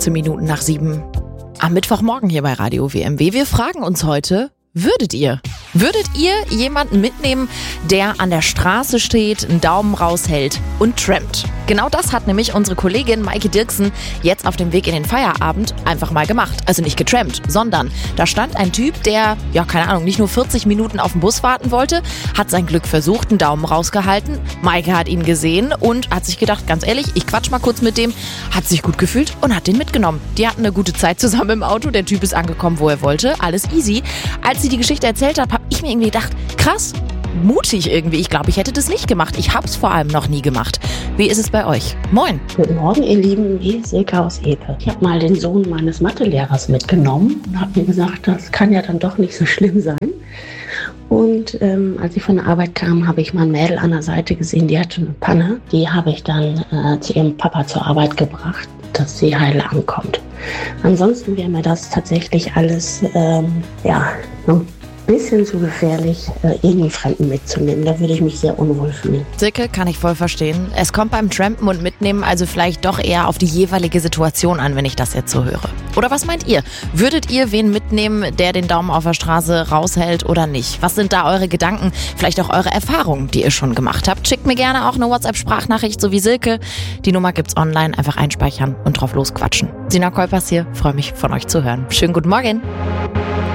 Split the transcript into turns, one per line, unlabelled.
15 Minuten nach 7 am Mittwochmorgen hier bei Radio WMW. Wir fragen uns heute, würdet ihr jemanden mitnehmen, der an der Straße steht, einen Daumen raushält und trampt? Genau das hat nämlich unsere Kollegin Maike Dirksen jetzt auf dem Weg in den Feierabend einfach mal gemacht. Also nicht getrampt, sondern da stand ein Typ, der, nicht nur 40 Minuten auf den Bus warten wollte, hat sein Glück versucht, einen Daumen rausgehalten. Maike hat ihn gesehen und hat sich gedacht, ganz ehrlich, ich quatsch mal kurz mit dem, hat sich gut gefühlt und hat den mitgenommen. Die hatten eine gute Zeit zusammen im Auto, der Typ ist angekommen, wo er wollte, alles easy. Als sie die Geschichte erzählt hat, habe ich mir irgendwie gedacht, krass, mutig irgendwie. Ich glaube, ich hätte das nicht gemacht. Ich habe es vor allem noch nie gemacht. Wie ist es bei euch? Moin.
Guten Morgen, ihr Lieben. Hier ist Silke aus Epe. Ich habe mal den Sohn meines Mathelehrers mitgenommen und habe mir gesagt, das kann ja dann doch nicht so schlimm sein. Und als ich von der Arbeit kam, habe ich mal ein Mädel an der Seite gesehen, die hatte eine Panne. Die habe ich dann zu ihrem Papa zur Arbeit gebracht, dass sie heil ankommt. Ansonsten wäre mir das tatsächlich alles, ein bisschen zu gefährlich, irgendeinen Fremden mitzunehmen. Da würde ich mich sehr unwohl fühlen.
Silke, kann ich voll verstehen. Es kommt beim Trampen und Mitnehmen also vielleicht doch eher auf die jeweilige Situation an, wenn ich das jetzt so höre. Oder was meint ihr? Würdet ihr wen mitnehmen, der den Daumen auf der Straße raushält oder nicht? Was sind da eure Gedanken? Vielleicht auch eure Erfahrungen, die ihr schon gemacht habt? Schickt mir gerne auch eine WhatsApp-Sprachnachricht, so wie Silke. Die Nummer gibt's online. Einfach einspeichern und drauf losquatschen. Sina Kolpers hier. Freue mich, von euch zu hören. Schönen guten Morgen.